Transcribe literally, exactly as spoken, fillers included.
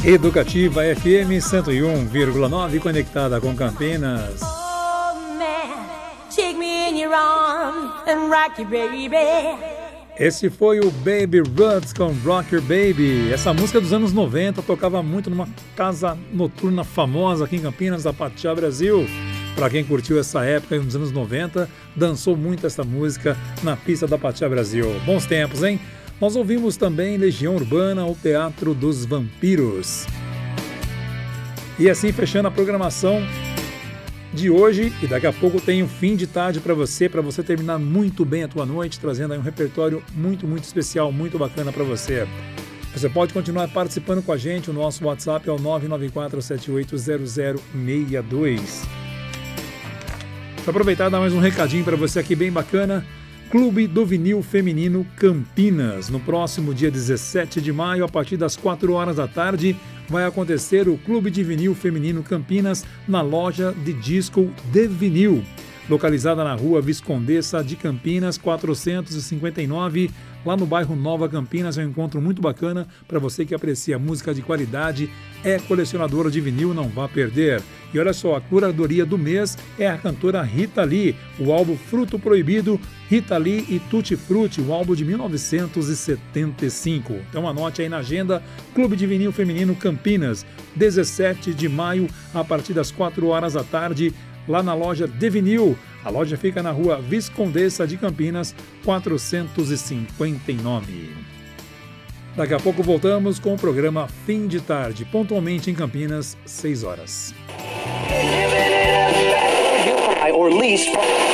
Educativa F M cento e um vírgula nove, conectada com Campinas. Oh, man, take me in your arms and rock you, baby. Esse foi o Baby Ruth com Rock Your Baby. Essa música dos anos noventa tocava muito numa casa noturna famosa aqui em Campinas, da Patiá Brasil. Para quem curtiu essa época nos anos noventa, dançou muito essa música na pista da Patiá Brasil. Bons tempos, hein? Nós ouvimos também Legião Urbana, o Teatro dos Vampiros. E assim, fechando a programação de hoje, e daqui a pouco tem um fim de tarde para você, para você terminar muito bem a tua noite, trazendo aí um repertório muito, muito especial, muito bacana para você. Você pode continuar participando com a gente, o nosso WhatsApp é o nove nove quatro sete oito zero zero seis dois. Vou aproveitar e dar mais um recadinho para você aqui bem bacana. Clube do Vinil Feminino Campinas. No próximo dia dezessete de maio, a partir das quatro horas da tarde, vai acontecer o Clube de Vinil Feminino Campinas na loja de disco De Vinil, localizada na rua Viscondessa de Campinas, quatrocentos e cinquenta e nove, lá no bairro Nova Campinas. É um encontro muito bacana para você que aprecia música de qualidade, é colecionadora de vinil, não vá perder. E olha só, a curadoria do mês é a cantora Rita Lee, o álbum Fruto Proibido, Rita Lee e Tutti Frutti, o álbum de mil novecentos e setenta e cinco. Então anote aí na agenda, Clube de Vinil Feminino Campinas, dezessete de maio, a partir das quatro horas da tarde, lá na loja De Vinil. A loja fica na rua Viscondessa de Campinas, quatrocentos e cinquenta e nove. Daqui a pouco voltamos com o programa Fim de Tarde, pontualmente em Campinas, seis horas. Or least